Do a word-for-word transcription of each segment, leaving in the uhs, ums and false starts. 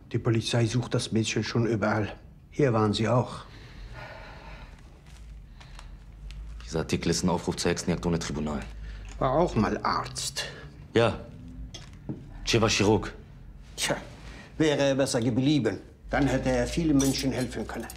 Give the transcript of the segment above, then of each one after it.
Die Polizei sucht das Mädchen schon überall. Hier waren sie auch. Dieser Artikel ist ein Aufruf zur Hexenjagd ohne Tribunal. War auch mal Arzt. Ja. Che war Chirurg. Tja, wäre er besser geblieben. Dann hätte er vielen Menschen helfen können.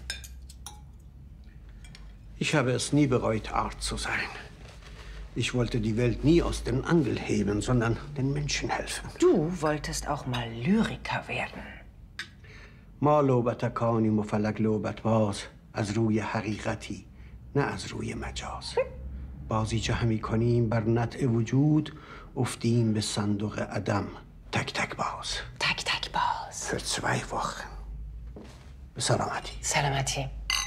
Ich habe es nie bereut, Arzt zu sein. Ich wollte die Welt nie aus dem Angel heben, sondern den Menschen helfen. Du wolltest auch mal Lyriker werden. ما لعبت کانی مفلک لعبت باز از روی حقیقتی نه از روی مجاز بازی که همی کنیم بر نطع وجود افتیم به صندوق عدم تک تک باز تک تک باز. für zwei Wochen. به سلامتی. سلامتی.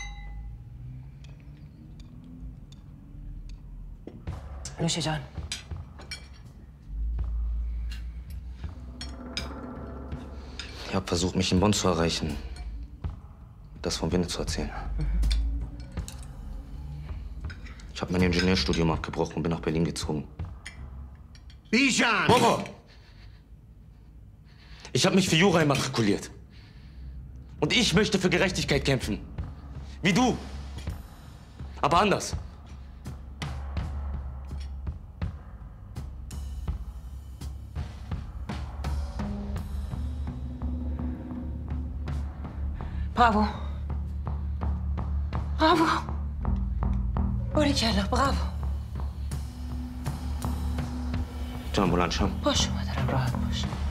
نوش جان. Ich habe versucht, mich in Bonn zu erreichen. Das von Winne zu erzählen. Mhm. Ich habe mein Ingenieurstudium abgebrochen und bin nach Berlin gezogen. Bijan! Bobo! Ich habe mich für Jura immatrikuliert. Und ich möchte für Gerechtigkeit kämpfen. Wie du. Aber anders. برافو. برافو. باریکلا برافو. جان بلند شم. باش مادرم راحت باش.